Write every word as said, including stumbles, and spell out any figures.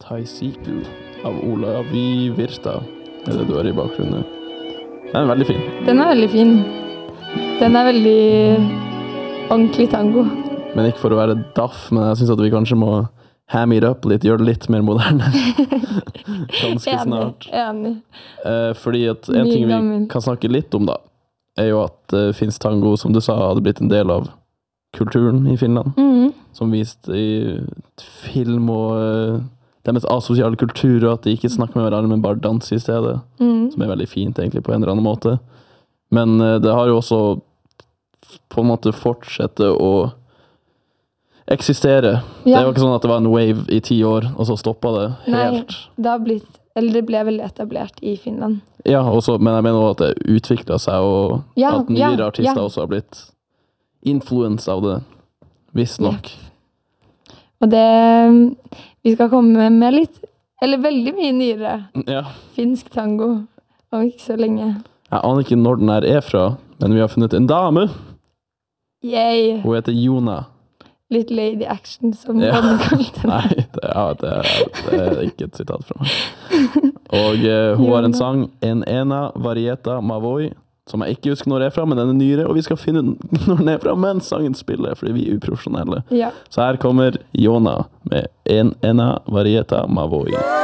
Taisiku av Ola Vi Virta. Er det du har i bakgrunnen? Den er veldig fin. Den er veldig fin. Den er veldig ordentlig tango. Men ikke for å være daff, men jeg synes at vi kanskje må ham it up litt, gjøre det litt mer moderne. Ganske snart. Enig, enig. Eh, fordi at en ting vi kan snakke litt om da, er jo at uh, Finns tango, som du sa, hadde blitt en del av kulturen i Finland. Mm. Som vist i film og uh, deres asosiale kultur, og at de ikke snakker med hverandre, men bare danser i stedet. Mm. Som er veldig fint egentlig på en eller annen måte. Men uh, det har jo også på en måte fortsette å eksistere. Ja. Det var ikke sånn at det var en wave i ti år, og så stoppet det helt. Nei, det har blitt, eller det ble veldig etablert i Finland. Ja, også, men jeg mener også at det utviklet seg, og Ja, at nyere ja, artister ja. også har blitt influens av det, visst nok. Og det, vi skal komme med litt, eller veldig mye nyere, Ja. finsk tango, om ikke så lenge. Jeg aner ikke når den her er fra, men vi har funnet en dame. Yay! Hun heter Jona. Litt lady action, som Ja. man kalte det. Nei, det, ja, det, er, det er ikke et sitat fra meg. Og eh, hun har en sang, En ena varieta mavoi, som jeg ikke husker når det er fra, men den er nyere, og vi skal finne den når den er fra, mens sangen spiller, fordi vi er uprofesjonelle. Ja. Så her kommer Jona med En ena varieta mavoi.